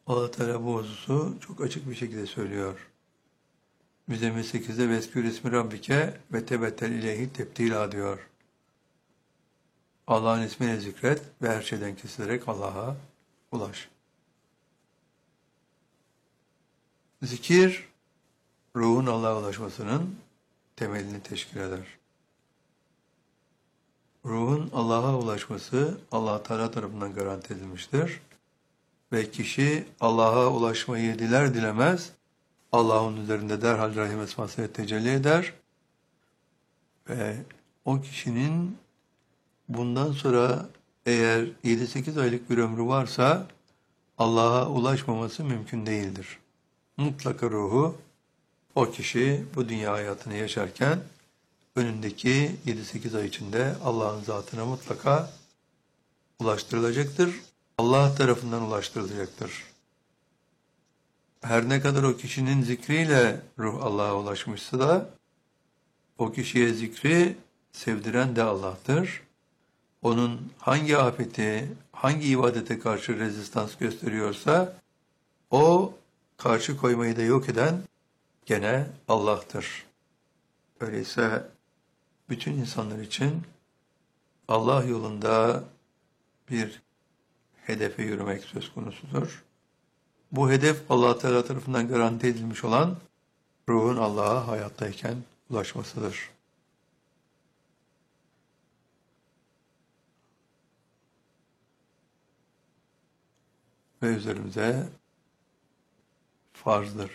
Allah Teala bu hususu çok açık bir şekilde söylüyor. Müzzemmil 8'de Veskür ismi Rabbike ve tebettel ileyhi tebdila diyor. Allah'ın ismini zikret ve her şeyden kesilerek Allah'a ulaş. Zikir, ruhun Allah'a ulaşmasının temelini teşkil eder. Ruhun Allah'a ulaşması Allah Teala tarafından garanti edilmiştir. Ve kişi Allah'a ulaşmayı diler dilemez, Allah'ın üzerinde derhal rahim esmasıyla tecelli eder ve o kişinin bundan sonra eğer 7-8 aylık bir ömrü varsa Allah'a ulaşmaması mümkün değildir. Mutlaka ruhu o kişi bu dünya hayatını yaşarken önündeki 7-8 ay içinde Allah'ın zatına mutlaka ulaştırılacaktır. Allah tarafından ulaştırılacaktır. Her ne kadar o kişinin zikriyle ruh Allah'a ulaşmışsa da o kişiye zikri sevdiren de Allah'tır. Onun hangi afeti, hangi ibadete karşı rezistans gösteriyorsa o karşı koymayı da yok eden gene Allah'tır. Öyleyse bütün insanlar için Allah yolunda bir hedefe yürümek söz konusudur. Bu hedef Allah Teala tarafından garanti edilmiş olan ruhun Allah'a hayattayken ulaşmasıdır. Ve üzerimize farzdır.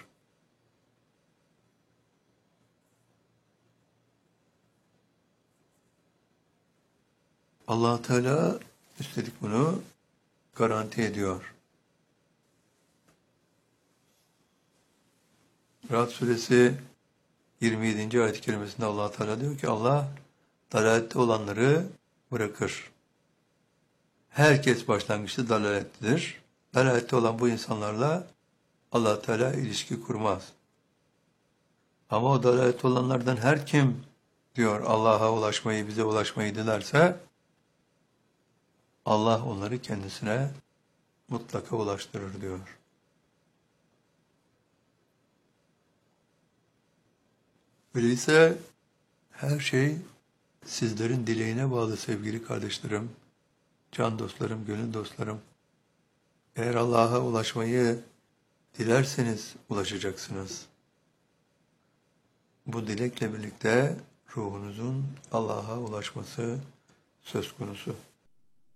Allah Teala üstelik bunu garanti ediyor. Ra'd suresi 27. ayet-i kerimesinde Allah Teala diyor ki Allah dalalette olanları bırakır. Herkes başlangıçta dalalettedir. Dalalette olan bu insanlarla Allah Teala ilişki kurmaz. Ama o dalalette olanlardan her kim diyor Allah'a ulaşmayı, bize ulaşmayı dilerse Allah onları kendisine mutlaka ulaştırır diyor. Öyleyse her şey sizlerin dileğine bağlı sevgili kardeşlerim, can dostlarım, gönül dostlarım. Eğer Allah'a ulaşmayı dilerseniz ulaşacaksınız. Bu dilekle birlikte ruhunuzun Allah'a ulaşması söz konusu.